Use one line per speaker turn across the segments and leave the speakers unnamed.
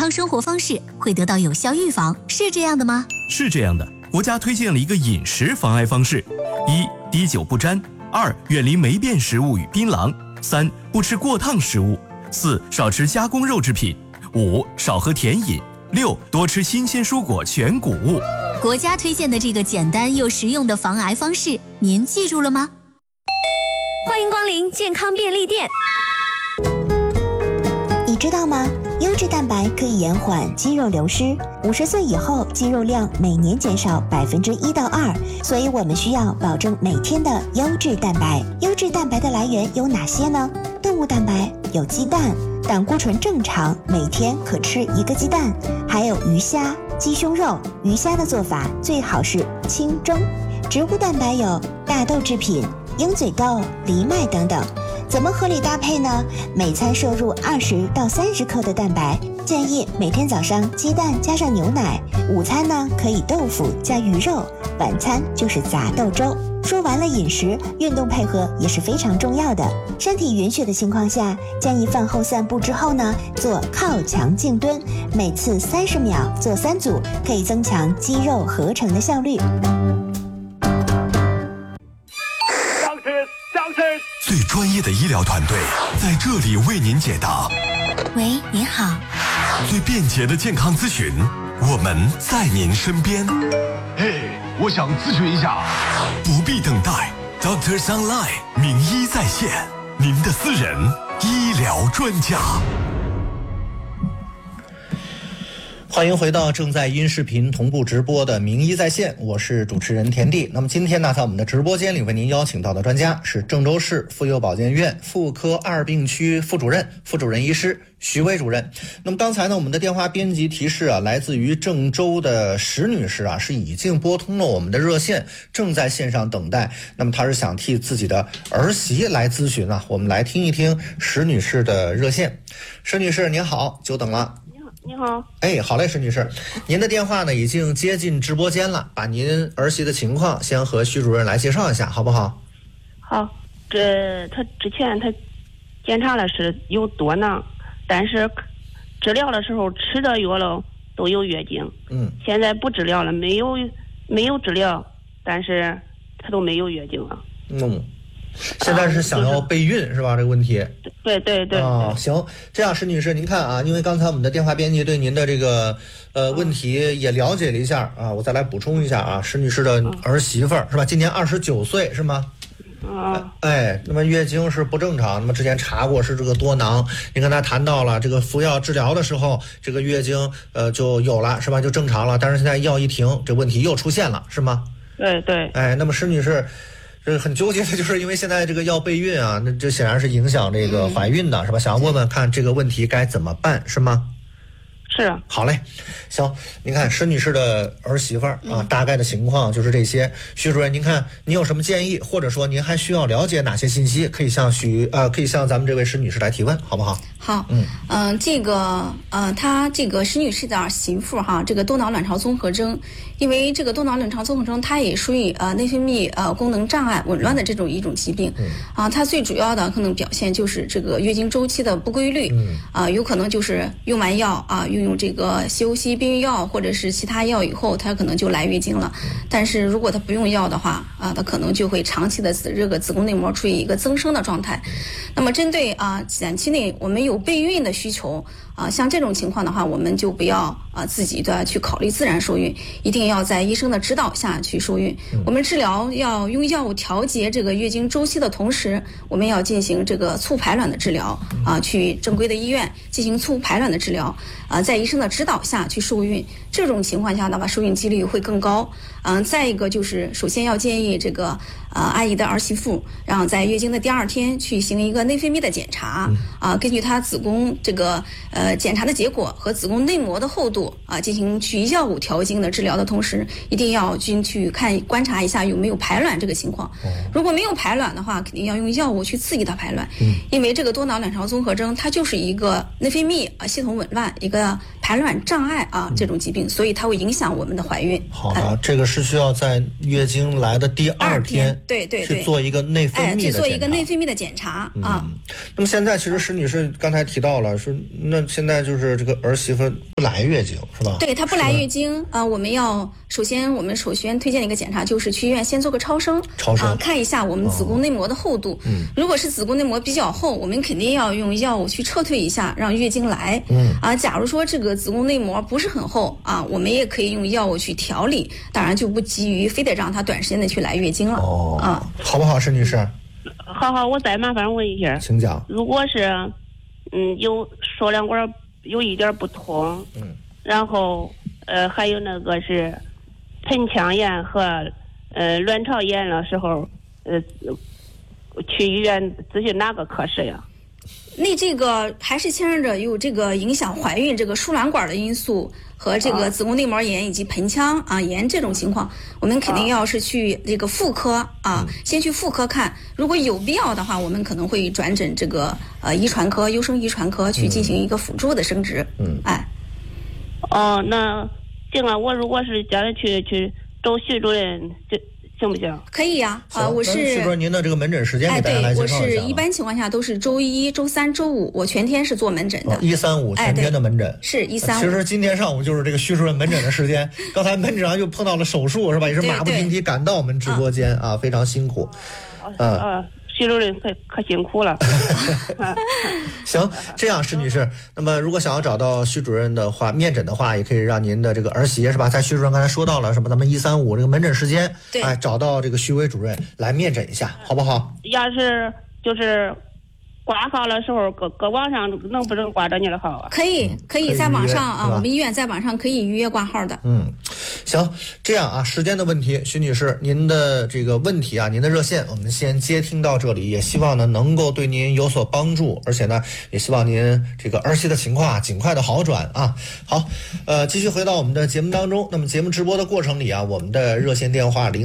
康生活方式会得到有效预防，是这样的吗？
是这样的，国家推荐了一个饮食防癌方式：一、滴酒不沾；二、远离霉变食物与槟榔；三、不吃过烫食物；四、少吃加工肉制品；五、少喝甜饮；六、多吃新鲜蔬果全谷物。
国家推荐的这个简单又实用的防癌方式，您记住了吗？
欢迎光临健康便利店。
你知道吗？优质蛋白可以延缓肌肉流失，50岁以后肌肉量每年减少1%到2%，所以我们需要保证每天的优质蛋白。优质蛋白的来源有哪些呢？动物蛋白有鸡蛋，胆固醇正常，每天可吃1个鸡蛋，还有鱼虾、鸡胸肉。鱼虾的做法最好是清蒸。植物蛋白有大豆制品、鹰嘴豆、藜麦等等。怎么合理搭配呢？每餐摄入20到30克的蛋白，建议每天早上鸡蛋加上牛奶，午餐呢可以豆腐加鱼肉，晚餐就是杂豆粥。说完了饮食，运动配合也是非常重要的。身体允许的情况下，建议饭后散步之后呢，做靠墙静蹲，每次30秒做3组，可以增强肌肉合成的效率。
最专业的医疗团队在这里为您解答。
喂，您好。
最便捷的健康咨询，我们在您身边。
嘿，我想咨询一下。
不必等待 ，Doctors Online 名医在线，您的私人医疗专家。
欢迎回到正在音视频同步直播的名医在线，我是主持人田地。那么今天呢，在我们的直播间里为您邀请到的专家是郑州市妇幼保健院妇科2病区副主任医师徐薇主任。那么刚才呢，我们的电话编辑提示啊，来自于郑州的石女士啊，是已经拨通了我们的热线，正在线上等待。那么她是想替自己的儿媳来咨询啊，我们来听一听石女士的热线。石女士您好，久等了。
你好，
哎，好嘞，石女士，您的电话呢已经接进直播间了，把您儿媳的情况先和徐主任来介绍一下，好不好？
好，他之前他检查了是有多囊，但是治疗的时候吃的药了都有月经，现在不治疗了，没有治疗，但是他都没有月经了。
现在是想要备孕是吧？这个问题。
对。
行，这样石女士您看啊，因为刚才我们的电话编辑对您的这个问题也了解了一下啊，我再来补充一下啊，石女士的儿媳妇儿是吧？今年29岁是吗？那么月经是不正常，那么之前查过是这个多囊，您刚才谈到了这个服药治疗的时候，这个月经就有了是吧？就正常了，但是现在药一停，这问题又出现了是吗？
对。
那么石女士这很纠结的就是因为现在这个要备孕啊，那这显然是影响这个怀孕的是吧？想要问问看这个问题该怎么办是吗？
是。
好嘞，行，您看石女士的儿媳妇儿啊，大概的情况就是这些。徐主任，您看您有什么建议，或者说您还需要了解哪些信息，可以向咱们这位石女士来提问，好不好？
好，她这个石女士的儿媳妇哈，这个多囊卵巢综合征，因为这个多囊卵巢综合征它也属于内分泌功能障碍紊乱的一种疾病，它最主要的可能表现就是这个月经周期的不规律，有可能就是用完药啊，用这个西欧西避孕药或者是其他药以后，它可能就来月经了。但是如果它不用药的话它可能就会长期的这个子宫内膜处于一个增生的状态。那么针对短期内我们有备孕的需求像这种情况的话，我们就不要自己的去考虑自然受孕，一定要在医生的指导下去受孕。我们治疗要用药物调节这个月经周期的同时，我们要进行这个促排卵的治疗去正规的医院进行促排卵的治疗在医生的指导下去受孕。这种情况下的话，受孕几率会更高。再一个就是首先要建议这个阿姨的儿媳妇，然后在月经的第2天去行一个内分泌的检查根据她子宫这个检查的结果和子宫内膜的厚度进行去药物调经的治疗的同时，一定要去观察一下有没有排卵这个情况。如果没有排卵的话，肯定要用药物去刺激它排卵。因为这个多囊卵巢综合征它就是一个内分泌系统紊乱，一个排卵障碍这种疾病，所以它会影响我们的怀孕。
好的，这个是需要在月经来的第2天，
对，
去做一个内分泌的检查，
去做一个内分泌的检查
那么现在其实石女士刚才提到了说，那现在就是这个儿媳妇不来月经是吧？
对，他不来月经我们首先推荐的一个检查就是去医院先做个超声看一下我们子宫内膜的厚度。如果是子宫内膜比较厚，我们肯定要用药物去撤退一下，让月经来。假如说这个子宫内膜不是很厚我们也可以用药物去调理，当然就不急于非得让它短时间的去来月经了。
好不好，施女士？
好，我再麻烦问一下，
请讲。
如果是有输卵管有一点不通，然后还有那个是盆腔炎和卵巢炎的时候，去医院咨询哪个科室呀？
那这个还是牵扯着有这个影响怀孕这个输卵管的因素和这个子宫内膜炎以及盆腔炎这种情况，我们肯定要是去这个妇科先去妇科看，如果有必要的话，我们可能会转诊这个遗传科、优生遗传科去进行一个辅助的生殖。
那行啊，我如果是叫他去找徐主任就行不行？
可以呀，我是
徐主任，您的这个门诊时间给大家来介绍一下。
我是一般情况下都是周一、周三、周五，我全天是做门诊的。
1、3、5全天的门诊
是1、3、5。
其实今天上午就是这个徐主任门诊的时间，刚才门诊上又碰到了手术是吧？也是马不停蹄赶到我们直播间非常辛苦。
徐主任可辛苦了。
行，这样施女士，那么如果想要找到徐主任的话，面诊的话，也可以让您的这个儿媳是吧？在徐主任刚才说到了什么，咱们1、3、5这个门诊时间，找到这个徐伟主任来面诊一下，好不好？
要是就是挂号的时候，搁网上能不能挂着你的号啊？
可以在网上我们医院在网上可以预约挂号的。
行，这样时间的问题，徐女士，您的这个问题您的热线我们先接听到这里，也希望呢能够对您有所帮助，而且呢也希望您这个儿媳的情况尽快的好转好，继续回到我们的节目当中。那么节目直播的过程里我们的热线电话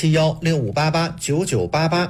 037165889988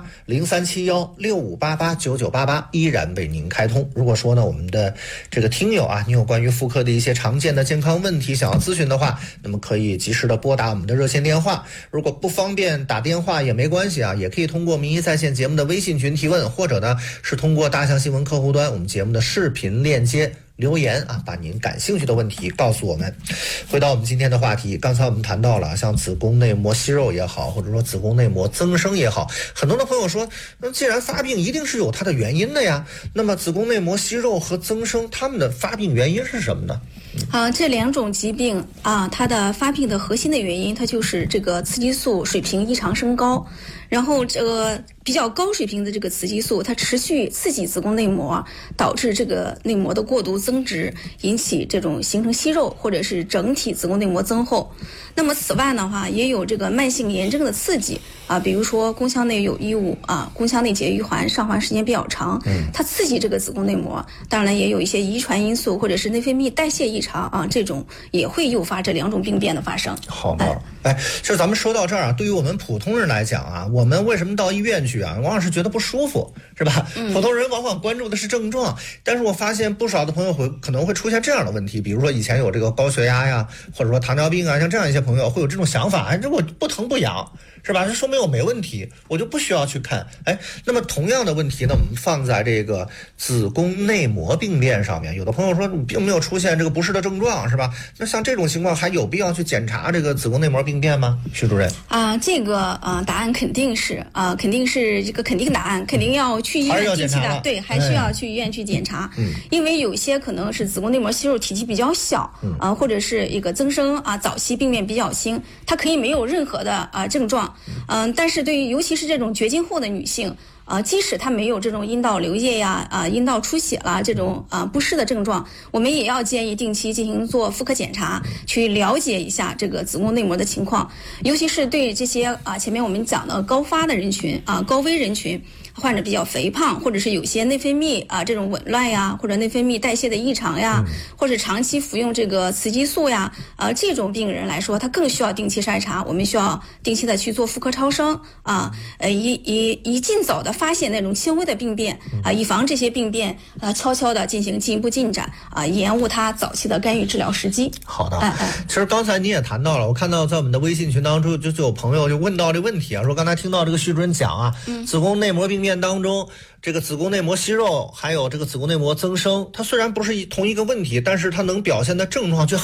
037165889988依然为您开通。如果说呢我们的这个听友你有关于妇科的一些常见的健康问题想要咨询的话，那么可以及时的拨打我们的热线电话。如果不方便打电话也没关系也可以通过民医在线节目的微信群提问，或者呢是通过大象新闻客户端我们节目的视频链接留言把您感兴趣的问题告诉我们。回到我们今天的话题，刚才我们谈到了像子宫内膜息肉也好，或者说子宫内膜增生也好，很多的朋友说，那既然发病一定是有它的原因的呀，那么子宫内膜息肉和增生它们的发病原因是什么呢？
这两种疾病它的发病的核心的原因，它就是这个雌激素水平异常升高，然后这个比较高水平的这个雌激素，它持续刺激子宫内膜，导致这个内膜的过度增殖，引起这种形成息肉或者是整体子宫内膜增厚。那么此外的话，也有这个慢性炎症的刺激比如说宫腔内有异物宫腔内结余环上环时间比较长，它刺激这个子宫内膜。当然也有一些遗传因素或者是内分泌代谢异常这种也会诱发这两种病变的发生。
好的，就咱们说到这儿对于我们普通人来讲我们为什么到医院去往往是觉得不舒服，是吧？普通人往往关注的是症状，但是我发现不少的朋友可能会出现这样的问题，比如说以前有这个高血压呀，或者说糖尿病像这样一些朋友会有这种想法，这我不疼不痒，是吧？这说明我没问题，我就不需要去看。那么同样的问题呢，我们放在这个子宫内膜病变上面，有的朋友说你并没有出现这个不适的症状，是吧？那像这种情况还有必要去检查这个子宫内膜病变吗？徐主任
这个答案肯定是肯定是这个肯定答案，肯定要去医院定期的，对，还需要去医院去检查。因为有些可能是子宫内膜息肉体积比较小或者是一个增生早期病变比较轻，它可以没有任何的症状。但是对于尤其是这种绝经后的女性即使她没有这种阴道流液阴道出血啦这种不适的症状，我们也要建议定期进行做妇科检查，去了解一下这个子宫内膜的情况。尤其是对这些前面我们讲的高发的人群高危人群，患者比较肥胖，或者是有些内分泌这种紊乱呀，或者内分泌代谢的异常呀，或者长期服用这个雌激素呀这种病人来说，他更需要定期筛查，我们需要定期的去做妇科超声以尽早的发现那种轻微的病变以防这些病变悄悄的进行进一步进展延误它早期的干预治疗时机。
好的，其实刚才你也谈到了，我看到在我们的微信群当中就有朋友就问到这问题说刚才听到这个徐主任讲子宫内膜病变当中这个子宫内膜息肉还有这个子宫内膜增生，它虽然不是同一个问题，但是它能表现的症状却